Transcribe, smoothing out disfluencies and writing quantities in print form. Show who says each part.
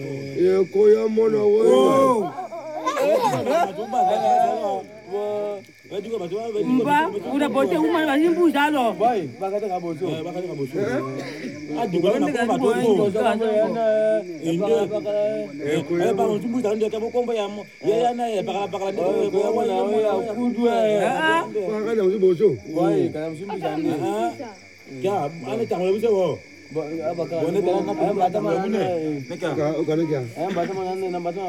Speaker 1: Koya mona wewe.
Speaker 2: Mba, unapote uma wazimbuza lo.
Speaker 3: Boy, bakata kaboso.
Speaker 4: Bakata kaboso. Adigwa na kwa batombo. Inde. Ba mzimbuza ndio kabo kombo ya na bakala ndio
Speaker 3: ya kudwa.
Speaker 1: Bakata mziboso.
Speaker 3: Boy, kana mzimbuza ndio.
Speaker 4: Ya, ana tango bize wo.
Speaker 3: Bakala. Bona tana na bata mana.
Speaker 1: Kana kya?
Speaker 3: Bata mana na bata